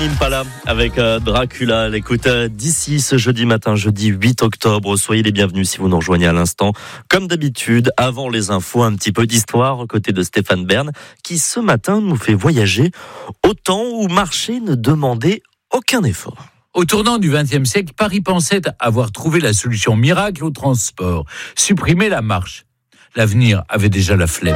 Impala avec Dracula, l'écoute d'ici ce jeudi matin, jeudi 8 octobre. Soyez les bienvenus si vous nous rejoignez à l'instant. Comme d'habitude, avant les infos, un petit peu d'histoire aux côtés de Stéphane Bern, qui ce matin nous fait voyager au temps où marcher ne demandait aucun effort. Au tournant du XXe siècle, Paris pensait avoir trouvé la solution miracle au transport, supprimer la marche. L'avenir avait déjà la flemme.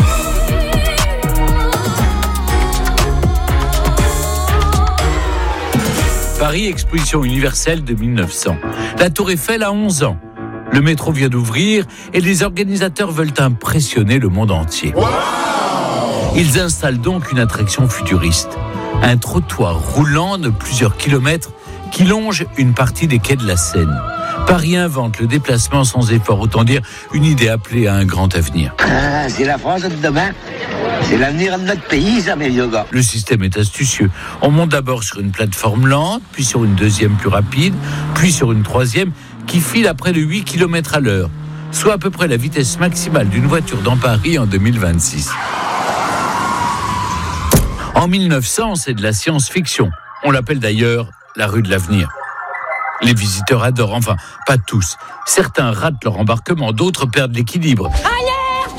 Paris, exposition universelle de 1900. La Tour Eiffel a 11 ans. Le métro vient d'ouvrir et les organisateurs veulent impressionner le monde entier. Wow! Ils installent donc une attraction futuriste. Un trottoir roulant de plusieurs kilomètres qui longe une partie des quais de la Seine. Paris invente le déplacement sans effort, autant dire une idée appelée à un grand avenir. C'est la France de demain. C'est l'avenir de notre pays, ça, mes vieux gars. Le système est astucieux. On monte d'abord sur une plateforme lente, puis sur une deuxième plus rapide, puis sur une troisième qui file à près de 8 km à l'heure, soit à peu près la vitesse maximale d'une voiture dans Paris en 2026. En 1900, c'est de la science-fiction. On l'appelle d'ailleurs la rue de l'avenir. Les visiteurs adorent, enfin, pas tous. Certains ratent leur embarquement, d'autres perdent l'équilibre. Alerte !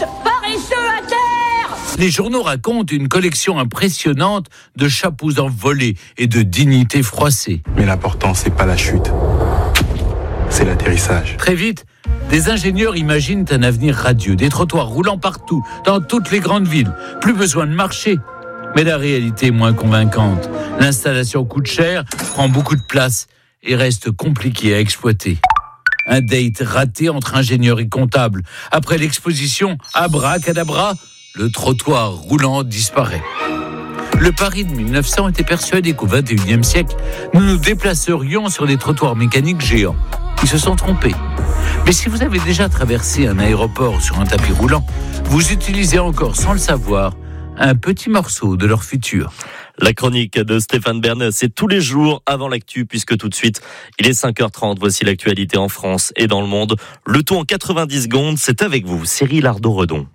Paresseux à terre ! Les journaux racontent une collection impressionnante de chapeaux envolés et de dignités froissées. Mais l'important, c'est pas la chute, c'est l'atterrissage. Très vite, des ingénieurs imaginent un avenir radieux, des trottoirs roulants partout, dans toutes les grandes villes. Plus besoin de marcher. Mais la réalité est moins convaincante. L'installation coûte cher, prend beaucoup de place et reste compliquée à exploiter. Un date raté entre ingénieurs et comptables. Après l'exposition, abracadabra, le trottoir roulant disparaît. Le Paris de 1900 était persuadé qu'au XXIe siècle, nous nous déplacerions sur des trottoirs mécaniques géants. Ils se sont trompés. Mais si vous avez déjà traversé un aéroport sur un tapis roulant, vous utilisez encore, sans le savoir, un petit morceau de leur futur. La chronique de Stéphane Bern, c'est tous les jours avant l'actu, puisque tout de suite, il est 5h30. Voici l'actualité en France et dans le monde. Le tout en 90 secondes, c'est avec vous, Cyril Ardo-Redon.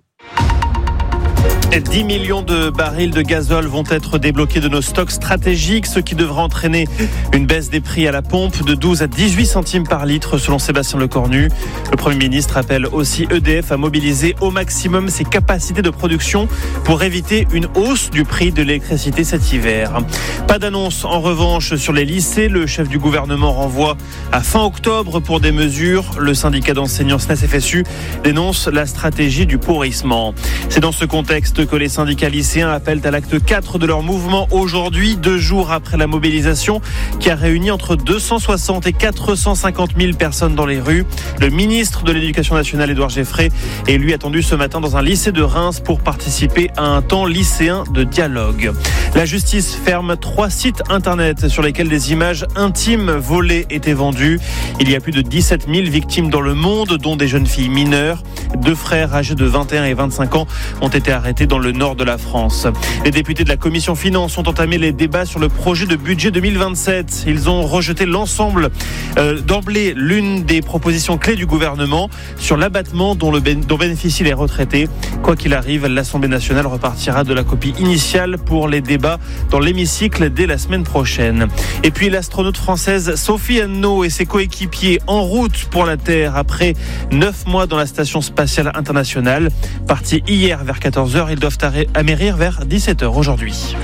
10 millions de barils de gazole vont être débloqués de nos stocks stratégiques, ce qui devra entraîner une baisse des prix à la pompe de 12 à 18 centimes par litre, selon Sébastien Lecornu. Le Premier ministre appelle aussi EDF à mobiliser au maximum ses capacités de production pour éviter une hausse du prix de l'électricité cet hiver. Pas d'annonce en revanche sur les lycées. Le chef du gouvernement renvoie à fin octobre pour des mesures. Le syndicat d'enseignants SNES-FSU dénonce la stratégie du pourrissement. C'est dans ce contexte que les syndicats lycéens appellent à l'acte 4 de leur mouvement aujourd'hui, 2 jours après la mobilisation qui a réuni entre 260 et 450 000 personnes dans les rues. Le ministre de l'Éducation nationale, Édouard Geffray, est lui attendu ce matin dans un lycée de Reims pour participer à un temps lycéen de dialogue. La justice ferme 3 sites internet sur lesquels des images intimes volées étaient vendues. Il y a plus de 17 000 victimes dans le monde, dont des jeunes filles mineures. 2 frères âgés de 21 et 25 ans ont été arrêtés dans le nord de la France. Les députés de la commission finances ont entamé les débats sur le projet de budget 2027. Ils ont rejeté l'ensemble d'emblée l'une des propositions clés du gouvernement sur l'abattement dont bénéficient les retraités. Quoi qu'il arrive, l'Assemblée nationale repartira de la copie initiale pour les débats dans l'hémicycle dès la semaine prochaine. Et puis l'astronaute française Sophie Anneau et ses coéquipiers en route pour la Terre après 9 mois dans la station spatiale internationale. Partis hier vers 14h, ils doivent amérir vers 17h aujourd'hui.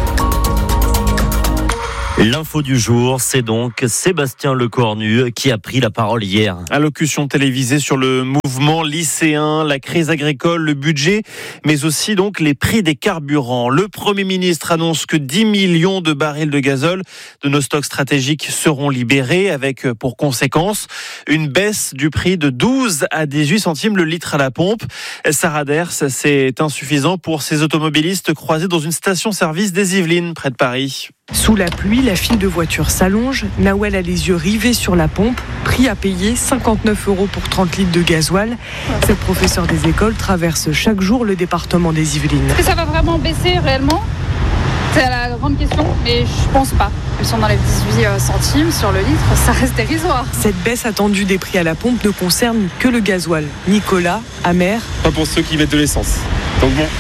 L'info du jour, c'est donc Sébastien Lecornu qui a pris la parole hier. Allocution télévisée sur le mouvement lycéen, la crise agricole, le budget, mais aussi donc les prix des carburants. Le Premier ministre annonce que 10 millions de barils de gazole de nos stocks stratégiques seront libérés, avec pour conséquence une baisse du prix de 12 à 18 centimes le litre à la pompe. Sarah Ders, c'est insuffisant pour ces automobilistes croisés dans une station-service des Yvelines, près de Paris. Sous la pluie, la file de voitures s'allonge. Nawel a les yeux rivés sur la pompe. Prix à payer, 59 € pour 30 litres de gasoil. Cette professeure des écoles traverse chaque jour le département des Yvelines. Est-ce que ça va vraiment baisser réellement ? C'est la grande question, mais je pense pas. Si on enlève 18 centimes sur le litre, ça reste dérisoire. Cette baisse attendue des prix à la pompe ne concerne que le gasoil. Nicolas, amer. Pas pour ceux qui mettent de l'essence. Donc bon,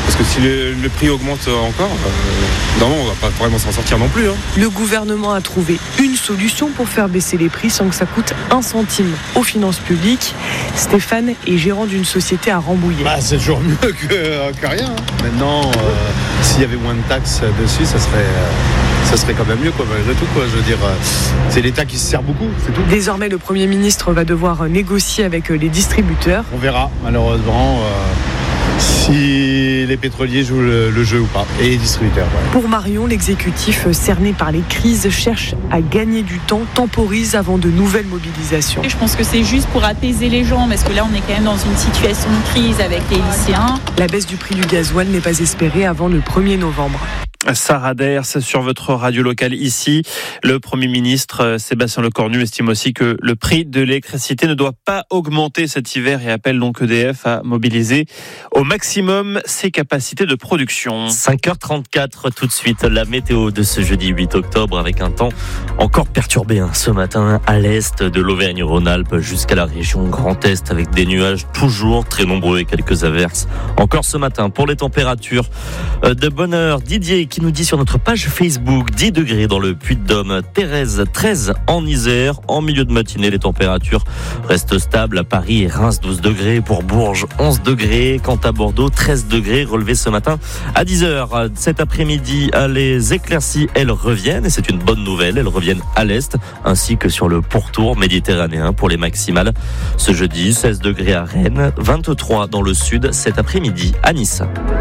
Parce que si le prix augmente encore, non, on va pas vraiment s'en sortir non plus. Le gouvernement a trouvé une solution pour faire baisser les prix sans que ça coûte 1 centime aux finances publiques. Stéphane est gérant d'une société à Rambouillet. C'est toujours mieux que rien. Maintenant, s'il y avait moins de taxes dessus, ça serait quand même mieux, malgré tout. Je veux dire, c'est l'État qui se sert beaucoup, c'est tout. Désormais, le Premier ministre va devoir négocier avec les distributeurs. On verra, malheureusement, si les pétroliers jouent le jeu ou pas, et les distributeurs. Ouais. Pour Marion, l'exécutif cerné par les crises cherche à gagner du temps, temporise avant de nouvelles mobilisations. Je pense que c'est juste pour apaiser les gens, parce que là, on est quand même dans une situation de crise avec les lycéens. La baisse du prix du gasoil n'est pas espérée avant le 1er novembre. Sarah Ders sur votre radio locale ici. Le Premier ministre Sébastien Lecornu estime aussi que le prix de l'électricité ne doit pas augmenter cet hiver et appelle donc EDF à mobiliser au maximum ses capacités de production. 5h34 tout de suite, la météo de ce jeudi 8 octobre avec un temps encore perturbé ce matin à l'est de l'Auvergne-Rhône-Alpes jusqu'à la région Grand Est avec des nuages toujours très nombreux et quelques averses. Encore ce matin pour les températures de bonne heure. Didier qui nous dit sur notre page Facebook 10 degrés dans le Puy-de-Dôme, Thérèse 13 en Isère. En milieu de matinée, les températures restent stables à Paris et Reims 12 degrés, pour Bourges 11 degrés, quant à Bordeaux 13 degrés relevés ce matin à 10h. Cet après-midi, les éclaircies, elles reviennent et c'est une bonne nouvelle, elles reviennent à l'est ainsi que sur le pourtour méditerranéen pour les maximales. Ce jeudi, 16 degrés à Rennes, 23 dans le sud cet après-midi à Nice.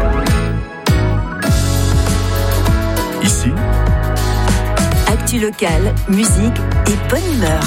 Ici, actu locale, musique et bonne humeur.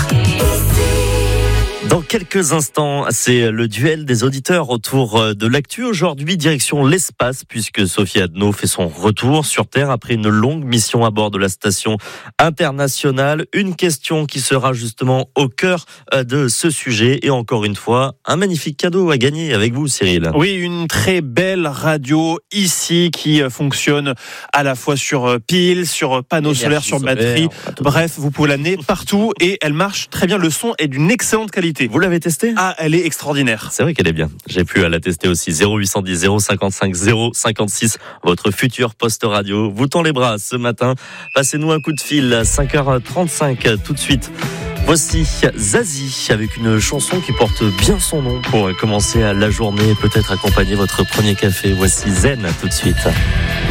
Dans quelques instants, c'est le duel des auditeurs autour de l'actu. Aujourd'hui, direction l'espace, puisque Sophie Adno fait son retour sur Terre après une longue mission à bord de la station internationale. Une question qui sera justement au cœur de ce sujet. Et encore une fois, un magnifique cadeau à gagner avec vous, Cyril. Oui, une très belle radio ici qui fonctionne à la fois sur pile, sur panneaux solaires, sur batterie. Bref, vous pouvez l'amener partout et elle marche très bien. Le son est d'une excellente qualité. Vous l'avez testée ? Ah, elle est extraordinaire. C'est vrai qu'elle est bien. J'ai pu la tester aussi. 0810 055 056. Votre futur poste radio vous tend les bras ce matin. Passez-nous un coup de fil à 5h35 tout de suite. Voici Zazie avec une chanson qui porte bien son nom pour commencer la journée et peut-être accompagner votre premier café. Voici Zen tout de suite.